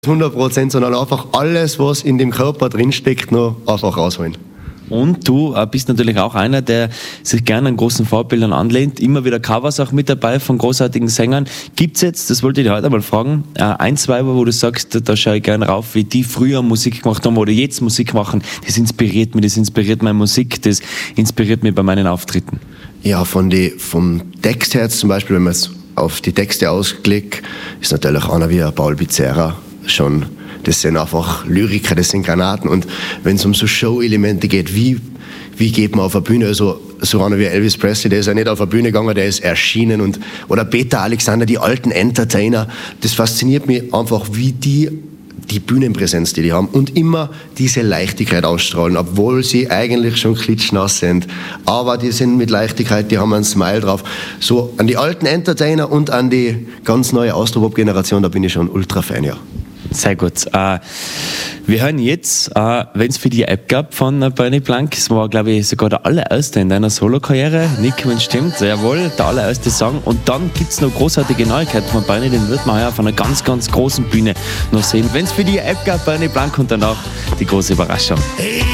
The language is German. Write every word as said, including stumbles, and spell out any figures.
hundert Prozent, sondern einfach alles, was in dem Körper drinsteckt, noch einfach rausholen. Und du äh, bist natürlich auch einer, der sich gerne an großen Vorbildern anlehnt. Immer wieder Covers auch mit dabei von großartigen Sängern. Gibt's jetzt, das wollte ich dir heute mal fragen, äh, ein, zwei, wo du sagst, da, da schaue ich gerne rauf, wie die früher Musik gemacht haben oder jetzt Musik machen. Das inspiriert mich, das inspiriert meine Musik, das inspiriert mich bei meinen Auftritten. Ja, von die, vom Text her zum Beispiel, wenn man es auf die Texte ausklickt, ist natürlich einer wie Paul Pizzerra schon. Das sind einfach Lyriker, das sind Granaten. Und wenn es um so Show-Elemente geht, wie, wie geht man auf eine Bühne, also so einer wie Elvis Presley, der ist ja nicht auf eine Bühne gegangen, der ist erschienen. Und, oder Peter Alexander, die alten Entertainer, das fasziniert mich einfach, wie die die Bühnenpräsenz, die die haben und immer diese Leichtigkeit ausstrahlen, obwohl sie eigentlich schon klitschnass sind. Aber die sind mit Leichtigkeit, die haben einen Smile drauf. So an die alten Entertainer und an die ganz neue Austropop-Generation, da bin ich schon ultra Fan, ja. Sehr gut. Äh, wir hören jetzt, äh, wenn es für die App gab von äh, Bernie Blank, es war, glaube ich, sogar der allererste in deiner Solo-Karriere. Nick, wenn es stimmt, jawohl, der allererste Song. Und dann gibt es noch großartige Neuigkeiten von Bernie, den wird man ja auf einer ganz, ganz großen Bühne noch sehen. Wenn es für die App gab, Bernie Blank und danach die große Überraschung.